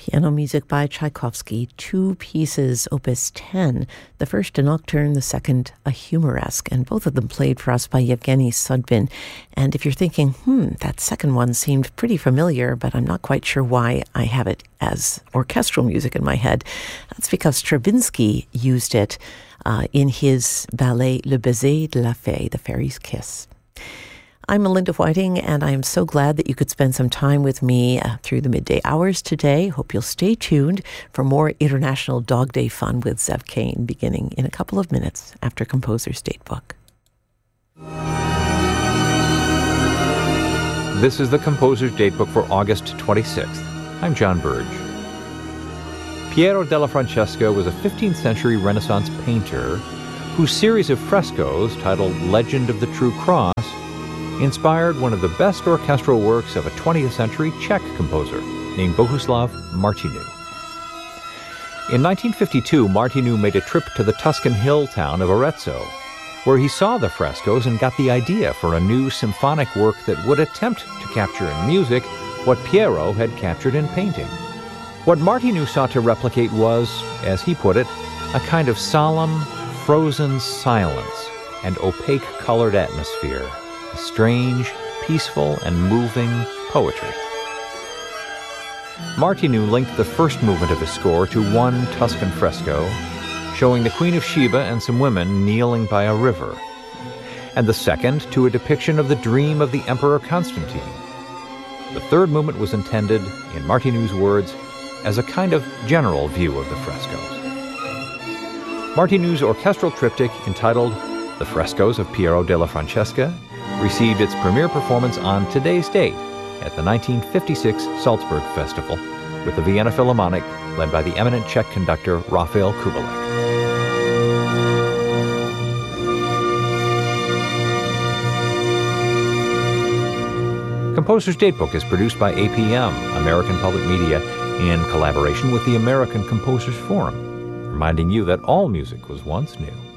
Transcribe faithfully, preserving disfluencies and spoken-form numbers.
Piano music by Tchaikovsky, two pieces, opus ten, the first a nocturne, the second a humoresque, and both of them played for us by Yevgeny Sudbin. And if you're thinking, hmm, that second one seemed pretty familiar, but I'm not quite sure why I have it as orchestral music in my head, that's because Stravinsky used it uh, in his ballet Le Baiser de la Fée, The Fairy's Kiss. I'm Melinda Whiting, and I am so glad that you could spend some time with me uh, through the midday hours today. Hope you'll stay tuned for more International Dog Day fun with Zev Kane, beginning in a couple of minutes after Composer's Datebook. This is the Composer's Datebook for August twenty-sixth. I'm John Burge. Piero della Francesca was a fifteenth century Renaissance painter whose series of frescoes, titled Legend of the True Cross, inspired one of the best orchestral works of a twentieth century Czech composer named Bohuslav Martinu. In nineteen fifty-two, Martinu made a trip to the Tuscan hill town of Arezzo, where he saw the frescoes and got the idea for a new symphonic work that would attempt to capture in music what Piero had captured in painting. What Martinu sought to replicate was, as he put it, a kind of solemn, frozen silence and opaque colored atmosphere. A strange, peaceful, and moving poetry. Martinu linked the first movement of his score to one Tuscan fresco, showing the Queen of Sheba and some women kneeling by a river, and the second to a depiction of the dream of the Emperor Constantine. The third movement was intended, in Martinu's words, as a kind of general view of the frescoes. Martinu's orchestral triptych, entitled The Frescoes of Piero della Francesca, received its premiere performance on today's date at the nineteen fifty-six Salzburg Festival with the Vienna Philharmonic, led by the eminent Czech conductor Rafael Kubelik. Composer's Datebook is produced by A P M, American Public Media, in collaboration with the American Composers Forum, reminding you that all music was once new.